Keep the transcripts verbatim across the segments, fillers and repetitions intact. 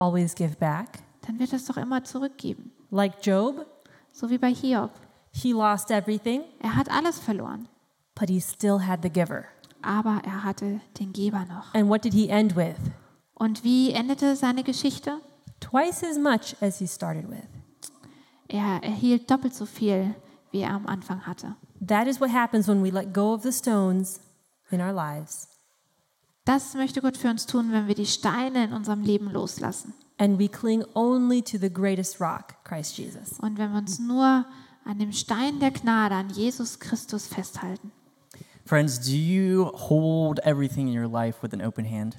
always give back. dann wird es doch immer zurückgeben. Like Job, So wie bei Hiob. he lost everything, Er hat alles verloren, but he still had the giver. aber er hatte den Geber noch. And what did he end with? Und wie endete seine Geschichte? Twice as much as he started with. Er erhielt doppelt so viel, wie er am Anfang hatte. That is what happens when we let go of the stones in our lives Das möchte Gott für uns tun, wenn wir die Steine in unserem Leben loslassen. and we cling only to the greatest rock, Christ Jesus. Und wenn wir uns nur an dem Stein der Gnade, an Jesus Christus festhalten. Friends, do you hold everything in your life with an open hand?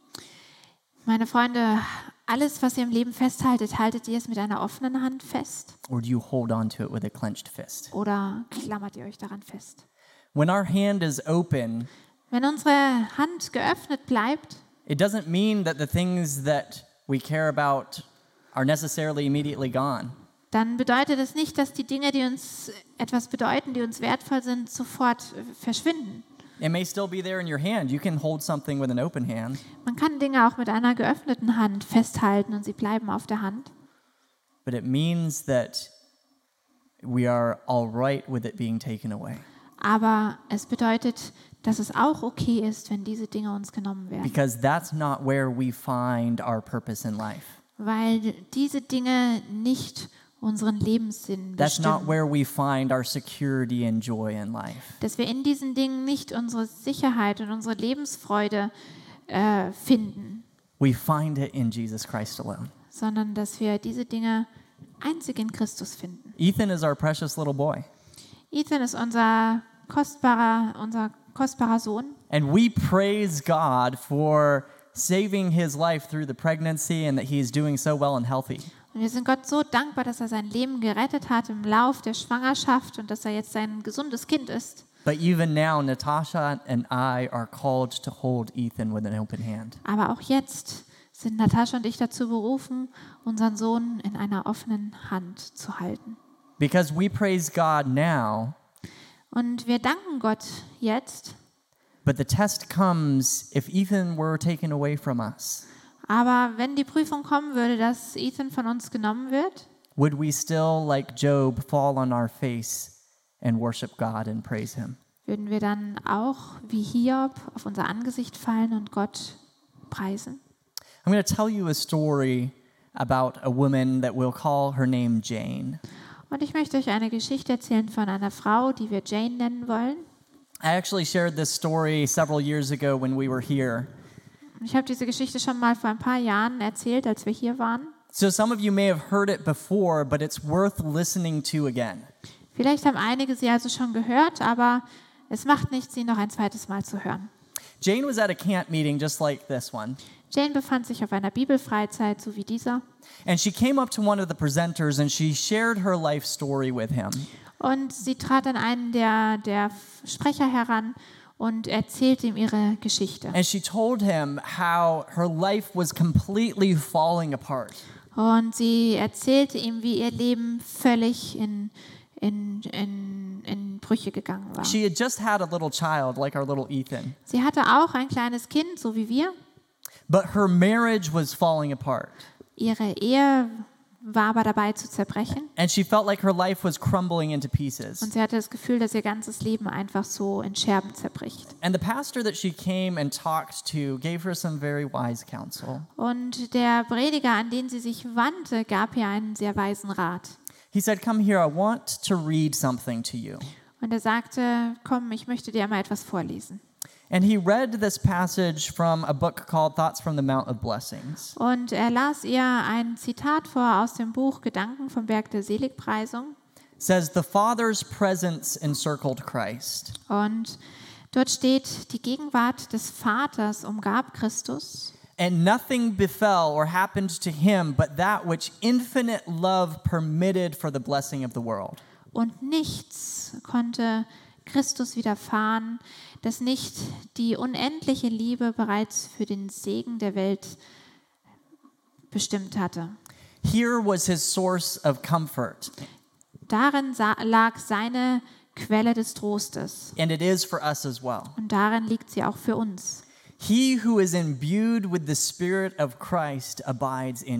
Meine Freunde, alles, was ihr im Leben festhaltet, haltet ihr es mit einer offenen Hand fest? Or do you hold on to it with a clenched fist? Oder klammert ihr euch daran fest? When our hand is open, Wenn unsere Hand geöffnet bleibt, it doesn't mean that the things that we care about are necessarily immediately gone. dann bedeutet es nicht, dass die Dinge, die uns etwas bedeuten, die uns wertvoll sind, sofort äh, verschwinden. It may still be there in your hand. You can hold something with an open hand, Man kann Dinge auch mit einer geöffneten Hand festhalten und sie bleiben auf der Hand. but it means that we are all right with it being taken away. Aber es bedeutet, dass es auch okay ist, wenn diese Dinge uns genommen werden. Because that's not where we find our purpose in life. Weil diese Dinge nicht unseren Lebenssinn That's not bestimmen. where we find our security and joy in life. Dass wir in diesen Dingen nicht unsere Sicherheit und unsere Lebensfreude äh, finden, We find it in Jesus Christ alone. sondern dass wir diese Dinge einzig in Christus finden. Ethan is our precious little boy. Ethan ist unser kostbarer, unser kostbarer Sohn. And we praise God for saving his life through the pregnancy and that he is doing so well and healthy. Und wir sind Gott so dankbar, dass er sein Leben gerettet hat im Lauf der Schwangerschaft und dass er jetzt ein gesundes Kind ist. But even now, Natasha and I are called to hold Ethan with an open hand. Aber auch jetzt sind Natascha und ich dazu berufen, unseren Sohn in einer offenen Hand zu halten. Because we praise God now, Und wir danken Gott jetzt, but the test comes if Ethan were taken away from us. aber wenn die Prüfung kommen würde, dass Ethan von uns genommen wird, Would we still, like Job, fall on our face and worship God and praise him? würden wir dann auch wie Hiob auf unser Angesicht fallen und Gott preisen? I'm going to tell you a story about a woman that we'll call her name Jane. Und ich möchte euch eine Geschichte erzählen von einer Frau, die wir Jane nennen wollen. I actually shared this story several years ago when we were here. Ich habe diese Geschichte schon mal vor ein paar Jahren erzählt, als wir hier waren. So some of you may have heard it before, but it's worth listening to again. Vielleicht haben einige sie also schon gehört, aber es macht nichts, sie noch ein zweites Mal zu hören. Jane was at a camp meeting just like this one, Jane befand sich auf einer Bibelfreizeit, so wie dieser. and she came up to one of the presenters and she shared her life story with him. Und sie trat an einen der, der Sprecher heran und erzählte ihm ihre Geschichte. And she told him how her life was completely falling apart. Und sie erzählte ihm, wie ihr Leben völlig in, in, in, in Brüche gegangen war. She had just had a little child, like our little Ethan, Sie hatte auch ein kleines Kind, so wie wir. but her marriage was falling apart. Ihre Ehe war aber dabei zu zerbrechen. And she felt like her life was crumbling into pieces. Und sie hatte das Gefühl, dass ihr ganzes Leben einfach so in Scherben zerbricht. And the pastor that she came and talked to gave her some very wise counsel. Und der Prediger, an den sie sich wandte, gab ihr einen sehr weisen Rat. He said, "Come here, I want to read something to you." Und er sagte, komm, ich möchte dir mal etwas vorlesen. And he read this passage from a book called Thoughts from the Mount of Blessings. Und er las ihr ein Zitat vor aus dem Buch Gedanken vom Berg der Seligpreisung. It says, "The Father's presence encircled Christ. Und dort steht, die Gegenwart des Vaters umgab Christus. And nothing befell or happened to him but that which infinite love permitted for the blessing of the world." Und nichts konnte Christus widerfahren, das nicht die unendliche Liebe bereits für den Segen der Welt bestimmt hatte. Here was his source of comfort, Darin sa- lag seine Quelle des Trostes. and it is for us as well. Und darin liegt sie auch für uns. He who is imbued with the Spirit of Christ abides in